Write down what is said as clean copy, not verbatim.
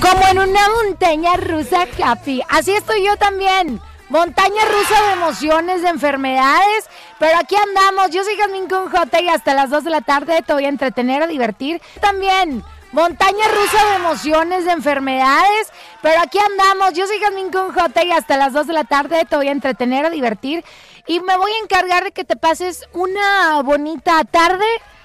Como en una montaña rusa, Happy. Así estoy yo también. Montaña rusa de emociones, de enfermedades, pero aquí andamos. Yo soy Jazmín con J y hasta las 2 de la tarde te voy a entretener, a divertir. También, montaña rusa de emociones, de enfermedades, pero aquí andamos. Yo soy Jazmín con J y hasta las 2 de la tarde te voy a entretener, a divertir. Y me voy a encargar de que te pases una bonita tarde